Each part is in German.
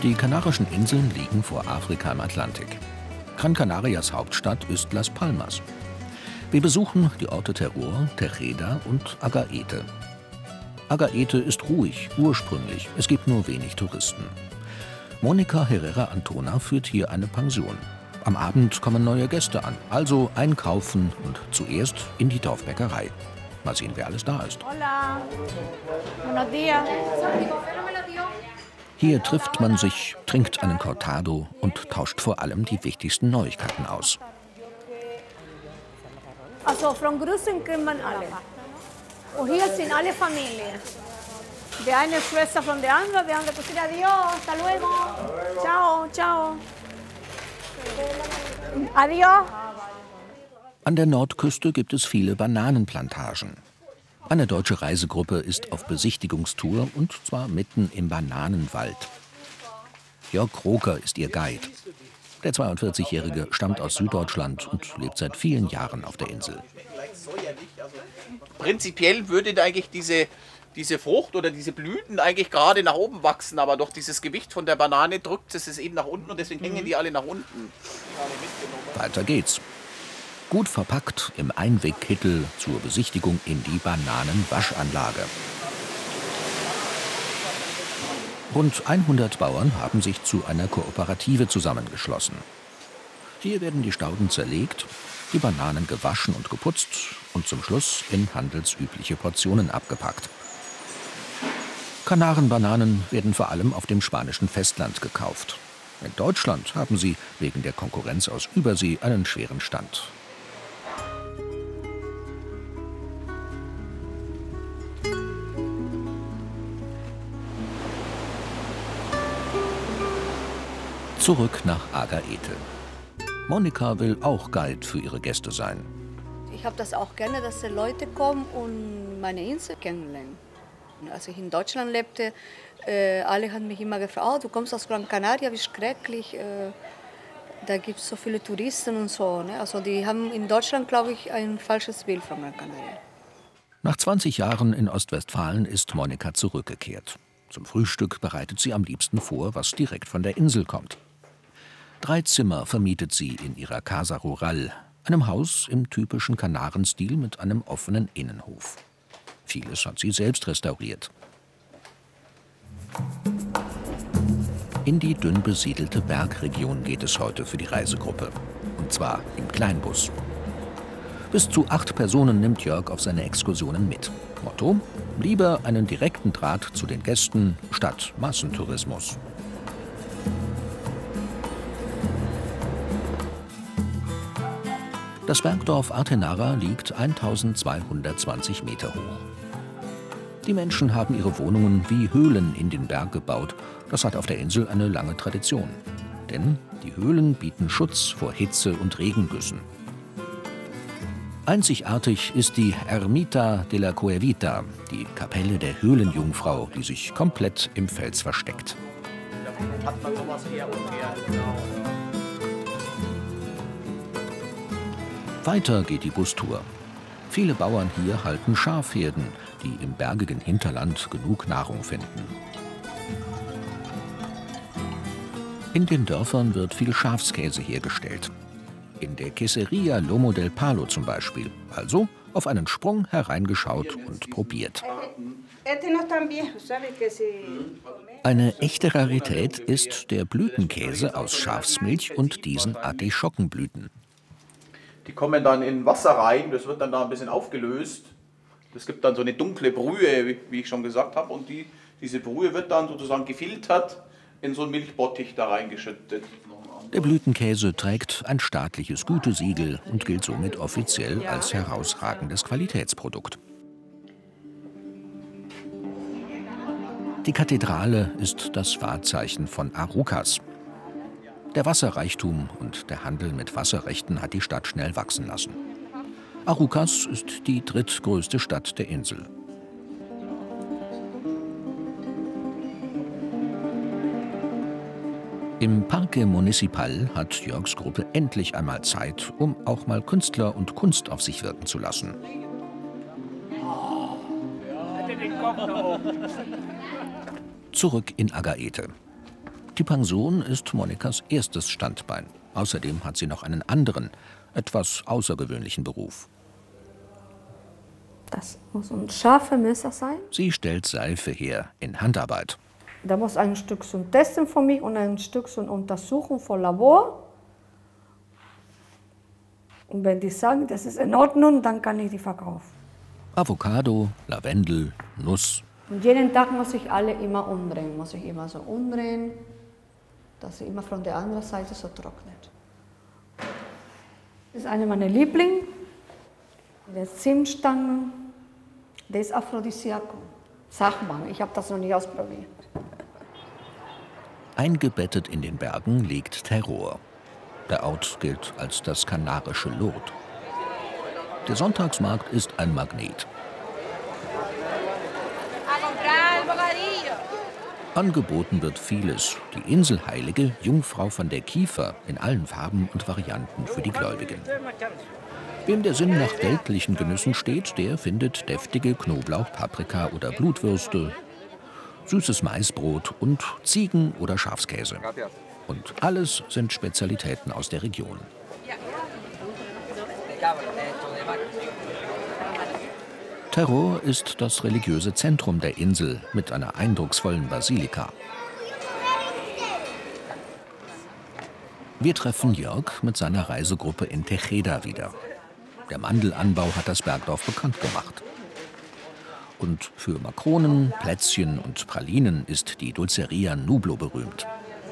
Die Kanarischen Inseln liegen vor Afrika im Atlantik. Gran Canarias Hauptstadt ist Las Palmas. Wir besuchen die Orte Terror, Tejeda und Agaete. Agaete ist ruhig, ursprünglich. Es gibt nur wenig Touristen. Monica Herrera Antona führt hier eine Pension. Am Abend kommen neue Gäste an, also einkaufen und zuerst in die Dorfbäckerei. Mal sehen, wer alles da ist. Hola. Buenos días. Hier trifft man sich, trinkt einen Cortado und tauscht vor allem die wichtigsten Neuigkeiten aus. Also von Grüßen kennt man alle. Und hier sind alle Familien. Die eine Schwester von der anderen, die andere Cousine, adiós, hasta luego. Ciao, ciao. Adiós. An der Nordküste gibt es viele Bananenplantagen. Eine deutsche Reisegruppe ist auf Besichtigungstour und zwar mitten im Bananenwald. Jörg Roker ist ihr Guide. Der 42-Jährige stammt aus Süddeutschland und lebt seit vielen Jahren auf der Insel. Prinzipiell würde eigentlich diese Frucht oder diese Blüten eigentlich gerade nach oben wachsen, aber durch dieses Gewicht von der Banane drückt es eben nach unten und deswegen hängen die alle nach unten. Weiter geht's. Gut verpackt im Einwegkittel zur Besichtigung in die Bananenwaschanlage. Rund 100 Bauern haben sich zu einer Kooperative zusammengeschlossen. Hier werden die Stauden zerlegt, die Bananen gewaschen und geputzt und zum Schluss in handelsübliche Portionen abgepackt. Kanarenbananen werden vor allem auf dem spanischen Festland gekauft. In Deutschland haben sie wegen der Konkurrenz aus Übersee einen schweren Stand. Zurück nach Agaete. Monica will auch Guide für ihre Gäste sein. Ich habe das auch gerne, dass die Leute kommen und meine Insel kennenlernen. Als ich in Deutschland lebte, alle haben mich immer gefragt, oh, du kommst aus Gran Canaria, wie schrecklich, da gibt es so viele Touristen und so. Ne? Also die haben in Deutschland, glaube ich, ein falsches Bild von Gran Canaria. Nach 20 Jahren in Ostwestfalen ist Monica zurückgekehrt. Zum Frühstück bereitet sie am liebsten vor, was direkt von der Insel kommt. 3 Zimmer vermietet sie in ihrer Casa Rural, einem Haus im typischen Kanarenstil mit einem offenen Innenhof. Vieles hat sie selbst restauriert. In die dünn besiedelte Bergregion geht es heute für die Reisegruppe. Und zwar im Kleinbus. Bis zu 8 Personen nimmt Jörg auf seine Exkursionen mit. Motto: lieber einen direkten Draht zu den Gästen statt Massentourismus. Das Bergdorf Artenara liegt 1220 Meter hoch. Die Menschen haben ihre Wohnungen wie Höhlen in den Berg gebaut. Das hat auf der Insel eine lange Tradition. Denn die Höhlen bieten Schutz vor Hitze und Regengüssen. Einzigartig ist die Ermita de la Cuevita, die Kapelle der Höhlenjungfrau, die sich komplett im Fels versteckt. Da hat man sowas her und her. Genau. Weiter geht die Bustour. Viele Bauern hier halten Schafherden, die im bergigen Hinterland genug Nahrung finden. In den Dörfern wird viel Schafskäse hergestellt. In der Queseria Lomo del Palo zum Beispiel. Also auf einen Sprung hereingeschaut und probiert. Eine echte Rarität ist der Blütenkäse aus Schafsmilch und diesen Artischockenblüten. Die kommen dann in Wasser rein, das wird dann da ein bisschen aufgelöst. Das gibt dann so eine dunkle Brühe, wie ich schon gesagt habe. Und diese Brühe wird dann sozusagen gefiltert in so einen Milchbottich da reingeschüttet. Der Blütenkäse trägt ein staatliches Gütesiegel und gilt somit offiziell als herausragendes Qualitätsprodukt. Die Kathedrale ist das Wahrzeichen von Arucas. Der Wasserreichtum und der Handel mit Wasserrechten hat die Stadt schnell wachsen lassen. Arucas ist die drittgrößte Stadt der Insel. Im Parque Municipal hat Jörgs Gruppe endlich einmal Zeit, um auch mal Künstler und Kunst auf sich wirken zu lassen. Zurück in Agaete. Die Pension ist Monikas erstes Standbein. Außerdem hat sie noch einen anderen, etwas außergewöhnlichen Beruf. Das muss ein scharfes Messer sein. Sie stellt Seife her in Handarbeit. Da muss ein Stück zum Testen von mich und ein Stück zur Untersuchung von Labor. Und wenn die sagen, das ist in Ordnung, dann kann ich die verkaufen. Avocado, Lavendel, Nuss. Und jeden Tag muss ich alle immer umdrehen. Muss ich immer so umdrehen, dass sie immer von der anderen Seite so trocknet. Das ist eine meiner Lieblinge. Der Zimtstangen, der ist Aphrodisiakum. Sagt man, ich habe das noch nicht ausprobiert. Eingebettet in den Bergen liegt Terror. Der Ort gilt als das kanarische Lourdes. Der Sonntagsmarkt ist ein Magnet. Angeboten wird vieles. Die Inselheilige Jungfrau von der Kiefer in allen Farben und Varianten für die Gläubigen. Wem der Sinn nach weltlichen Genüssen steht, der findet deftige Knoblauch-, Paprika- oder Blutwürste, süßes Maisbrot und Ziegen- oder Schafskäse. Und alles sind Spezialitäten aus der Region. Terror ist das religiöse Zentrum der Insel mit einer eindrucksvollen Basilika. Wir treffen Jörg mit seiner Reisegruppe in Tejeda wieder. Der Mandelanbau hat das Bergdorf bekannt gemacht. Und für Makronen, Plätzchen und Pralinen ist die Dulceria Nublo berühmt.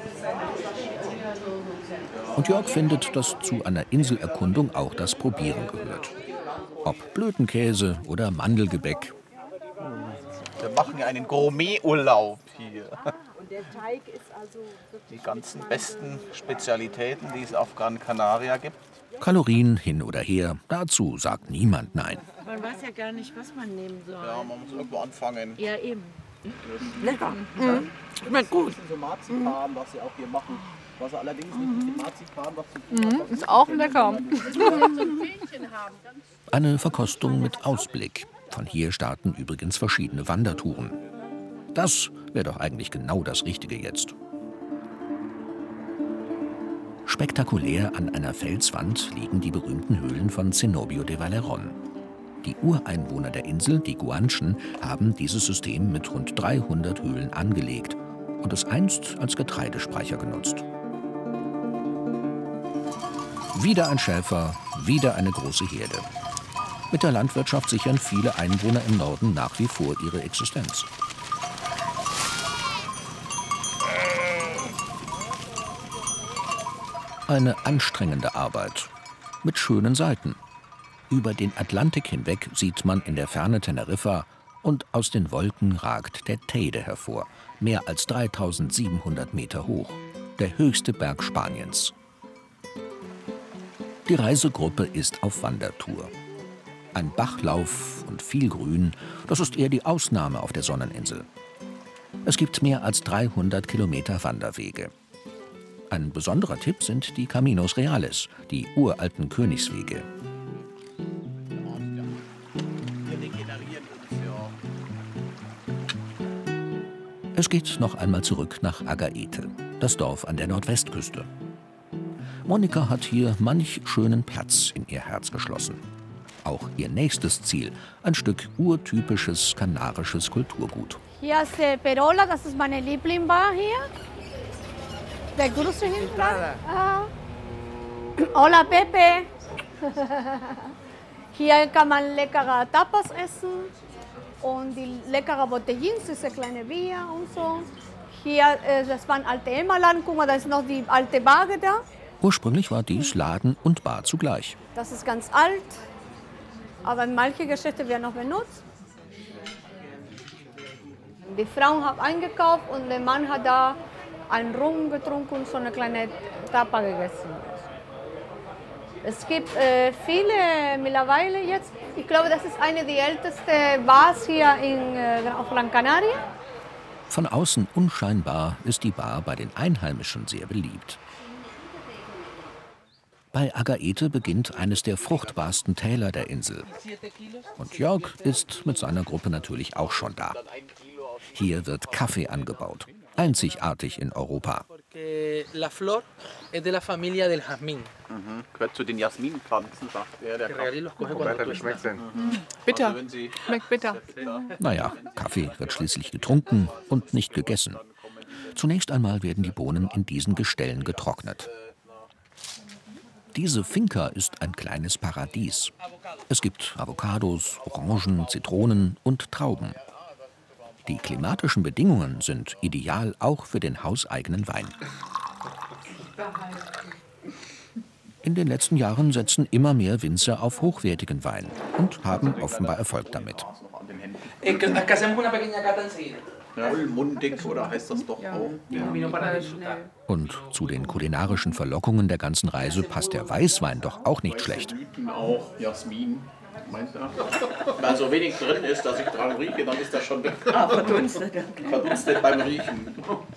Und Jörg findet, dass zu einer Inselerkundung auch das Probieren gehört. Ob Blötenkäse oder Mandelgebäck. Wir machen einen Gourmeturlaub hier. Und der Teig ist also Die ganzen besten Spezialitäten, die es auf Gran Canaria gibt. Kalorien hin oder her, dazu sagt niemand nein. Man weiß ja gar nicht, was man nehmen soll. Ja, man muss irgendwo anfangen. Ja, eben. Lecker. Schmeckt gut. Das ist so Marzipan, was sie auch hier machen. Was allerdings nicht mit dem Marzipan was zu tun hat. Ist auch lecker. Eine Verkostung mit Ausblick. Von hier starten übrigens verschiedene Wandertouren. Das wäre doch eigentlich genau das Richtige jetzt. Spektakulär an einer Felswand liegen die berühmten Höhlen von Cenobio de Valerón. Die Ureinwohner der Insel, die Guanchen, haben dieses System mit rund 300 Höhlen angelegt und es einst als Getreidespeicher genutzt. Wieder ein Schäfer, wieder eine große Herde. Mit der Landwirtschaft sichern viele Einwohner im Norden nach wie vor ihre Existenz. Eine anstrengende Arbeit mit schönen Seiten. Über den Atlantik hinweg sieht man in der Ferne Teneriffa und aus den Wolken ragt der Teide hervor, mehr als 3700 Meter hoch, der höchste Berg Spaniens. Die Reisegruppe ist auf Wandertour. Ein Bachlauf und viel Grün, das ist eher die Ausnahme auf der Sonneninsel. Es gibt mehr als 300 Kilometer Wanderwege. Ein besonderer Tipp sind die Caminos Reales, die uralten Königswege. Es geht noch einmal zurück nach Agaete, das Dorf an der Nordwestküste. Monika hat hier manch schönen Platz in ihr Herz geschlossen. Auch ihr nächstes Ziel, ein Stück urtypisches kanarisches Kulturgut. Hier ist Perola, das ist meine Lieblingsbar hier. Der große hinten. Ah. Hola Pepe. Hier kann man leckere Tapas essen und die leckere Botellins, diese kleine Bier und so. Hier, das war ein alter Emmerladen, guck mal, da ist noch die alte Bar da. Ursprünglich war dies Laden und Bar zugleich. Das ist ganz alt, aber manche Geschäfte werden noch benutzt. Die Frau hat eingekauft und der Mann hat da einen Rum getrunken und so eine kleine Tapa gegessen. Es gibt viele mittlerweile jetzt. Ich glaube, das ist eine der ältesten Bars hier auf Gran Canaria. Von außen unscheinbar ist die Bar bei den Einheimischen sehr beliebt. Bei Agaete beginnt eines der fruchtbarsten Täler der Insel. Und Jörg ist mit seiner Gruppe natürlich auch schon da. Hier wird Kaffee angebaut. Einzigartig in Europa. Gehört zu den Jasminpflanzen, sagt er. Bitter. Also wenn Sie Schmeckt bitter. Naja, Kaffee wird schließlich getrunken und nicht gegessen. Zunächst einmal werden die Bohnen in diesen Gestellen getrocknet. Diese Finca ist ein kleines Paradies. Es gibt Avocados, Orangen, Zitronen und Trauben. Die klimatischen Bedingungen sind ideal auch für den hauseigenen Wein. In den letzten Jahren setzen immer mehr Winzer auf hochwertigen Wein und haben offenbar Erfolg damit. Vollmundig, oder heißt das doch auch? Ja. Und zu den kulinarischen Verlockungen der ganzen Reise passt der Weißwein doch auch nicht schlecht. Auch Jasmin. Meinst du? Wenn so wenig drin ist, dass ich dran rieche, dann ist das schon verdunstet beim Riechen.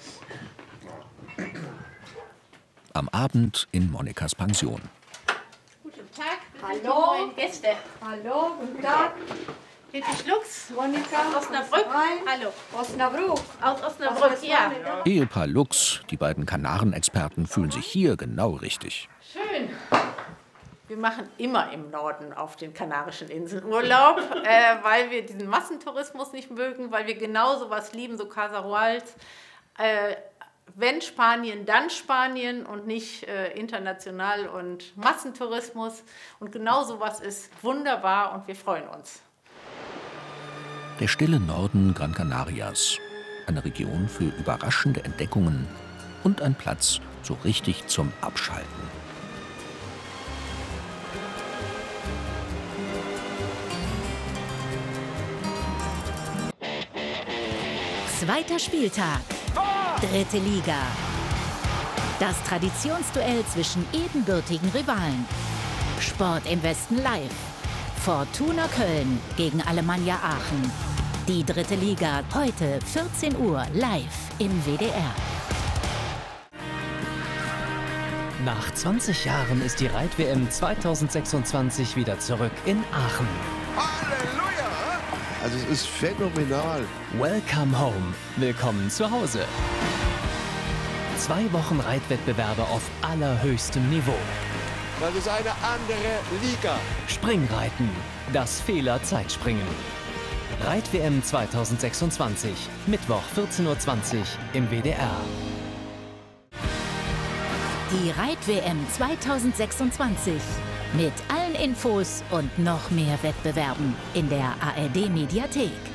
Am Abend in Monikas Pension. Guten Tag, Hallo. neuen Gäste. Hallo, guten Tag. Bitte Schlucks. Monika. Aus Osnabrück. Rein. Hallo. Osnabrück. Aus Osnabrück, ja. Ehepaar Lux, die beiden Kanarenexperten, fühlen sich hier genau richtig. Schön. Wir machen immer im Norden auf den Kanarischen Inseln Urlaub, weil wir diesen Massentourismus nicht mögen, weil wir genau sowas lieben, so Casa Ruals. Wenn Spanien, dann Spanien und nicht international und Massentourismus. Und genau sowas ist wunderbar und wir freuen uns. Der stille Norden Gran Canarias. Eine Region für überraschende Entdeckungen und ein Platz so richtig zum Abschalten. Zweiter Spieltag. Dritte Liga. Das Traditionsduell zwischen ebenbürtigen Rivalen. Sport im Westen live. Fortuna Köln gegen Alemannia Aachen. Die dritte Liga heute 14 Uhr live im WDR. Nach 20 Jahren ist die Reit-WM 2026 wieder zurück in Aachen. Halleluja! Also es ist phänomenal. Welcome home. Willkommen zu Hause. 2 Wochen Reitwettbewerbe auf allerhöchstem Niveau. Das ist eine andere Liga. Springreiten. Das Fehler-Zeitspringen. Reit-WM 2026. Mittwoch 14:20 Uhr im WDR. Die Reit-WM 2026. Mit allen Infos und noch mehr Wettbewerben in der ARD-Mediathek.